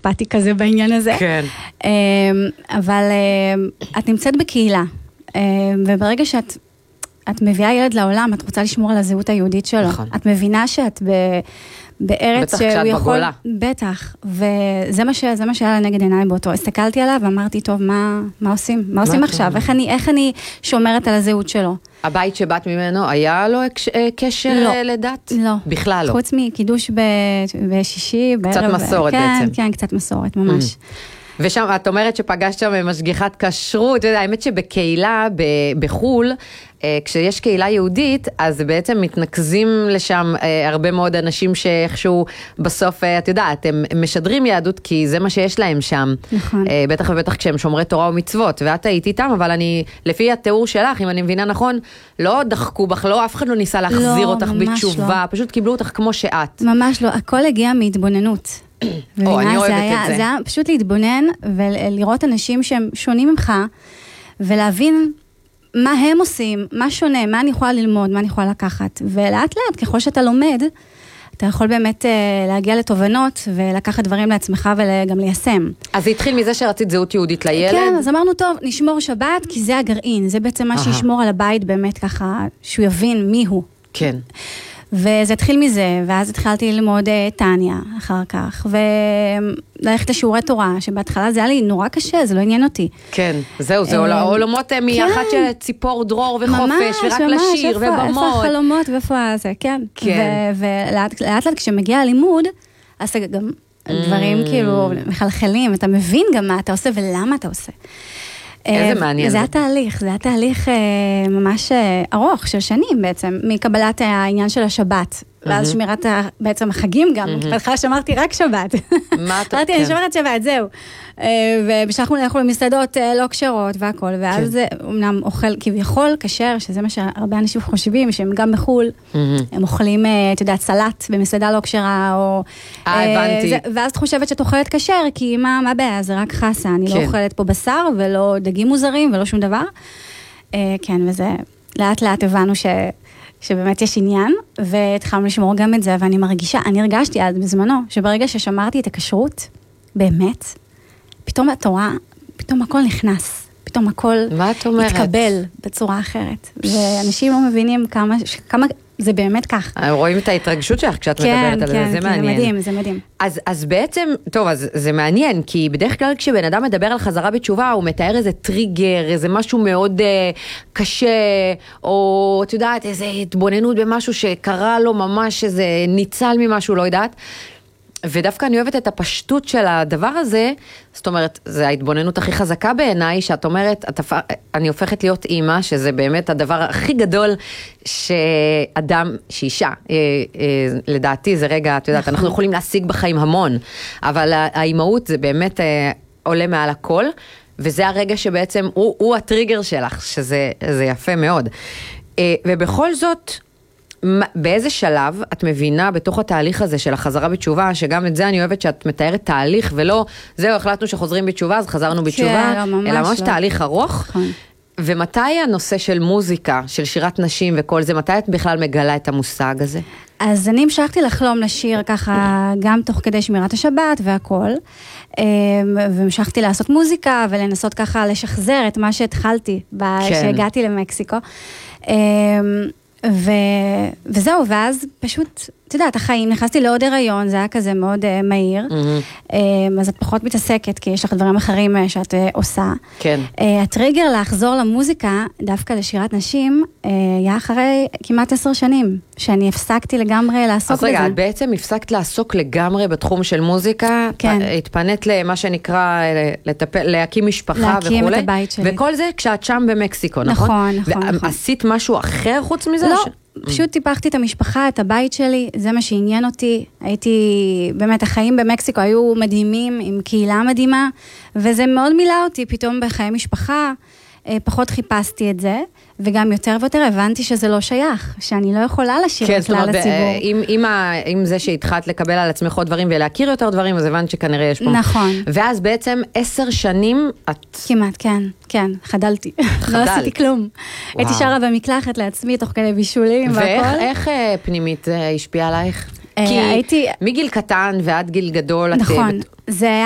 אכפתי כזה בעניין הזה. כן. אבל את נמצאת בקהילה, וברגע את מביאה ילד לעולם, את רוצה לשמור על הזהות היהודית שלו. נכון. את מבינה שאת בארץ בטח כשאת בגולה. בטח, וזה מה שהיה לנגד עיניי באותו. הסתכלתי עליו ואמרתי, טוב, מה עושים? מה עושים עכשיו? איך אני שומרת על הזהות שלו? הבית שבאת ממנו, היה לו קשר לדת? לא. בכלל לא. חוץ מקידוש בשישי, קצת מסורת בעצם. כן, קצת מסורת, ממש. ושם, את אומרת שפגשת שם משגיחת כשרות, האמת שבקהילה, בחול, כשיש קהילה יהודית, אז בעצם מתנקזים לשם הרבה מאוד אנשים שאיכשהו בסוף, את יודעת, הם משדרים יהדות, כי זה מה שיש להם שם. נכון. בטח ובטח כשהם שומרי תורה ומצוות, ואת היית איתם, אבל לפי התיאור שלך, אם אני מבינה נכון, לא דחקו בך, לא, אף אחד לא ניסה להחזיר אותך בתשובה, פשוט קיבלו אותך כמו שאת. ממש לא, הכל הגיע מהתבוננות. אני אוהבת את זה. זה היה פשוט להתבונן ולראות אנשים שהם שונים ממך, ולהבין מה הם עושים, מה שונה, מה אני יכולה ללמוד, מה אני יכולה לקחת. ולאט לאט, ככל שאתה לומד, אתה יכול באמת להגיע לתובנות, ולקחת דברים לעצמך וגם ליישם. אז זה התחיל מזה שרצית זהות יהודית לילד? כן, אז אמרנו, טוב, נשמור שבת, כי זה הגרעין, זה בעצם מה שישמור על הבית באמת ככה, שהוא יבין מי הוא. כן. וזה התחיל מזה, ואז התחלתי ללמוד טניה אחר כך, וללכת לשיעורי תורה, שבהתחלה זה היה לי נורא קשה, זה לא עניין אותי. כן, זהו, זה עולמות מאחת של ציפור, דרור וחופש, ורק לשיר ובמות. איפה החלומות ואיפה זה, כן. ולאט לאט כשמגיע הלימוד, אז גם דברים כאילו מחלחלים, אתה מבין גם מה אתה עושה ולמה אתה עושה. איזה מעניין. זה היה תהליך ממש ארוך של שנים בעצם, מקבלת העניין של השבת, ואז שמירת בעצם החגים גם, בהתחלה שמרתי רק שבת. אמרתי, אני שומרת שבת, זהו. ובשלחנו לאכול במסעדות לא כשרות והכל, ואז זה אמנם אוכל כביכול כשר, שזה מה שהרבה אנשים חושבים, שהם גם בחול, הם אוכלים, אתה יודע, סלט במסעדה לא כשרה, או... הבנתי. ואז את חושבת שאת אוכלת כשר, כי מה בעיה? זה רק חסה, אני לא אוכלת פה בשר, ולא דגים מוזרים, ולא שום דבר. כן, וזה לאט לאט הבנו שבאמת יש עניין, והתחלנו לשמור גם את זה, ואני הרגשתי עד בזמנו, שברגע ששמרתי את הכשרות, באמת, פתאום התורה, פתאום הכל נכנס, פתאום הכל התקבל בצורה אחרת, ואנשים לא מבינים כמה זה באמת כך. רואים את ההתרגשות שלך כשאת מדברת על זה, זה מעניין. זה מדהים. אז בעצם, טוב, אז זה מעניין, כי בדרך כלל כשבן אדם מדבר על חזרה בתשובה, הוא מתאר איזה טריגר, איזה משהו מאוד קשה, או את יודעת, איזה התבוננות במשהו שקרה לו ממש, איזה ניצל ממשהו, לא יודעת. ודווקא אני אוהבת את הפשטות של הדבר הזה, זאת אומרת, זה ההתבוננות הכי חזקה בעיניי, שאת אומרת, אני הופכת להיות אימא, שזה באמת הדבר הכי גדול שאישה, לדעתי זה רגע, את יודעת, אנחנו יכולים להשיג בחיים המון, אבל האימהות זה באמת עולה מעל הכל, וזה הרגע שבעצם הוא הטריגר שלך, שזה יפה מאוד. ובכל זאת, באיזה שלב את מבינה בתוך התהליך הזה של החזרה בתשובה, שגם את זה אני אוהבת שאת מתארת תהליך, ולא, זהו, החלטנו שחוזרים בתשובה, אז חזרנו בתשובה, אלא ממש תהליך ארוך. ומתי הנושא של מוזיקה, של שירת נשים וכל זה, מתי את בכלל מגלה את המושג הזה? אז אני המשכתי לחלום לשיר ככה, גם תוך כדי שמירת השבת והכל, והמשכתי לעשות מוזיקה, ולנסות ככה לשחזר את מה שהתחלתי, כשהגעתי למקסיקו. וזהו, ואז פשוט, אתה יודעת, החיים, נכנסתי לעוד הריון, זה היה כזה מאוד מהיר, אז את פחות מתעסקת, כי יש לך דברים אחרים שאת עושה. כן. הטריגר לחזור למוזיקה, דווקא לשירת נשים, היה אחרי כמעט 10 שנים, שאני הפסקתי לגמרי לעסוק בזה. אז רגע, את בעצם הפסקת לעסוק לגמרי בתחום של מוזיקה, כן. התפנית למה שנקרא, להקים משפחה וכו'. להקים את הבית שלי. וכל זה כשאת שם במקסיקו, נכון? נכון. ועשית משהו אחר חוץ מזה? לא. פשוט טיפחתי את המשפחה, את הבית שלי, זה מה שעניין אותי. הייתי, באמת, החיים במקסיקו היו מדהימים, עם קהילה מדהימה, וזה מאוד מילא אותי פתאום בחיי משפחה, פחות חיפשתי את זה, וגם יותר ויותר הבנתי שזה לא שייך, שאני לא יכולה לשיר לכלל הציבור. עם זה שהתחלת לקבל על עצמך עוד דברים ולהכיר יותר דברים, אז הבנת שכנראה יש פה. נכון. ואז בעצם 10 שנים את... כמעט, כן, חדלתי. לא עשיתי כלום. הייתי שרה במקלחת לעצמי, תוך כדי בישולים והכל. ואיך פנימית השפיעה עלייך? כי מגיל קטן ועד גיל גדול... נכון, זה